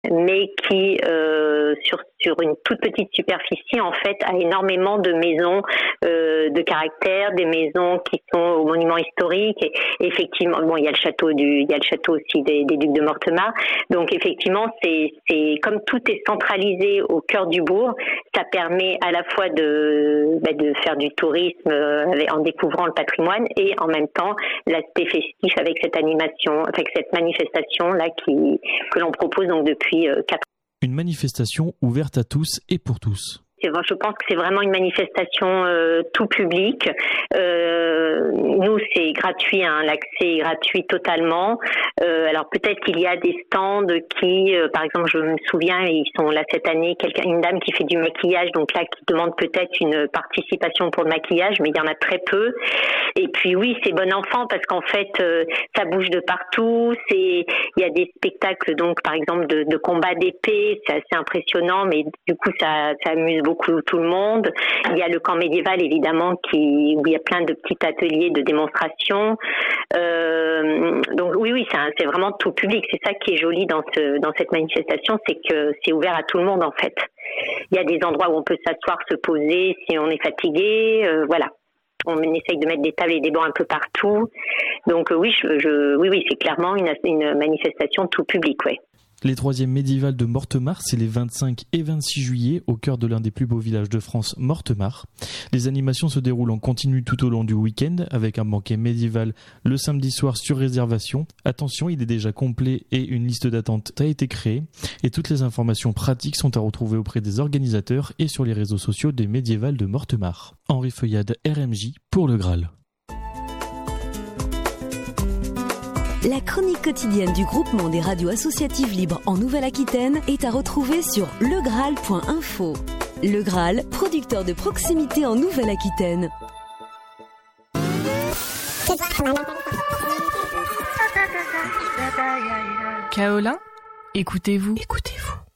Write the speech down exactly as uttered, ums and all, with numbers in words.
mais qui euh, sur sur une toute petite superficie en fait a énormément de maisons euh, de caractère, des maisons qui sont aux monuments historiques. Et effectivement, bon, il y a le château du, il y a le château aussi des, des Ducs de Mortemart. Donc effectivement, c'est c'est comme tout est centralisé au cœur du bourg, ça permet à la fois de bah, de faire du tourisme euh, en découvrant le patrimoine et en même temps l'aspect festif avec cette animation, avec cette manifestation là qui que l'on propose donc depuis quatre ans. Une manifestation ouverte à tous et pour tous. Je pense que c'est vraiment une manifestation euh, tout public. Euh, nous, c'est gratuit, hein, l'accès est gratuit totalement. Euh, alors peut-être qu'il y a des stands qui, euh, par exemple, je me souviens, ils sont là cette année, quelqu'un, une dame qui fait du maquillage, donc là qui demande peut-être une participation pour le maquillage, mais il y en a très peu. Et puis oui, c'est bon enfant parce qu'en fait, euh, ça bouge de partout. C'est, il y a des spectacles, donc par exemple de, de combat d'épée, c'est assez impressionnant, mais du coup ça, ça amuse beaucoup. Beaucoup, tout le monde. Il y a le camp médiéval évidemment qui où il y a plein de petits ateliers de démonstration. Euh, donc oui oui c'est, un, c'est vraiment tout public. C'est ça qui est joli dans ce dans cette manifestation, c'est que c'est ouvert à tout le monde en fait. Il y a des endroits où on peut s'asseoir, se poser si on est fatigué. Euh, voilà. On essaye de mettre des tables et des bancs un peu partout. Donc euh, oui je, je oui oui c'est clairement une une manifestation tout public ouais. Les troisièmes médiévales de Mortemart, c'est les vingt-cinq et vingt-six juillet, au cœur de l'un des plus beaux villages de France, Mortemart. Les animations se déroulent en continu tout au long du week-end, avec un banquet médiéval le samedi soir sur réservation. Attention, il est déjà complet et une liste d'attente a été créée. Et toutes les informations pratiques sont à retrouver auprès des organisateurs et sur les réseaux sociaux des médiévales de Mortemart. Henri Feuillade, R M J, pour le Graal. La chronique quotidienne du groupement des radios associatives libres en Nouvelle-Aquitaine est à retrouver sur le graal point info. Le Graal, producteur de proximité en Nouvelle-Aquitaine. Kaolin, écoutez-vous. Écoutez-vous.